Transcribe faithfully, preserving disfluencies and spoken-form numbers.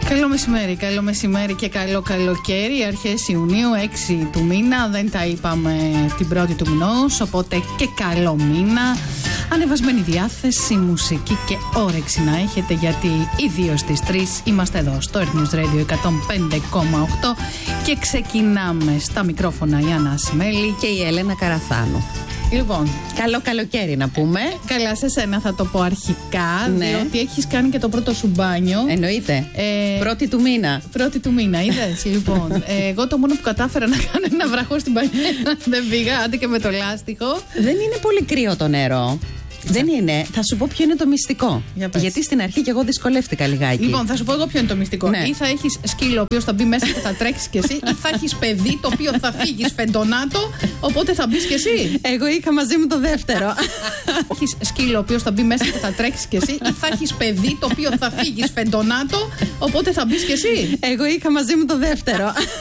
Καλό μεσημέρι, καλό μεσημέρι και καλό καλοκαίρι. Αρχές Ιουνίου, έξι του μήνα. Δεν τα είπαμε την πρώτη του μηνός, οπότε και καλό μήνα. Ανεβασμένη διάθεση, μουσική και όρεξη να έχετε, γιατί οι δύο στις τρεις είμαστε εδώ στο Earth News Radio εκατόν πέντε κόμμα οκτώ και ξεκινάμε στα μικρόφωνα η Άννα Ασημέλη και η Έλενα Καραθάνου. Λοιπόν, καλό καλοκαίρι να πούμε. Καλά, σε σένα θα το πω αρχικά, ναι. Διότι έχεις κάνει και το πρώτο σου μπάνιο. Εννοείται. Ε, πρώτη του μήνα. Πρώτη του μήνα, είδες. Λοιπόν, ε, εγώ το μόνο που κατάφερα να κάνω είναι να βραχώ στην μπανιέρα. Δεν πήγα, άντε και με το λάστιχο. Δεν είναι πολύ κρύο το νερό. Δεν είναι. Θα σου πω ποιο είναι το μυστικό. Για Γιατί στην αρχή και εγώ δυσκολεύτηκα λιγάκι. Λοιπόν, θα σου πω εγώ ποιο είναι το μυστικό. Ναι. Ή θα έχεις σκύλο ο οποίος θα μπει μέσα και θα τρέξεις κι εσύ, ή θα έχεις παιδί το οποίο θα φύγει σφεντονάτο, οπότε θα μπεις κι εσύ. Εγώ είχα μαζί μου το δεύτερο. Έχεις σκύλο ο οποίος θα μπει μέσα και θα τρέξεις κι εσύ, ή θα έχεις παιδί το οποίο θα φύγει σφεντονάτο, οπότε θα μπεις κι εσύ. Εγώ είχα μαζί μου το δεύτερο.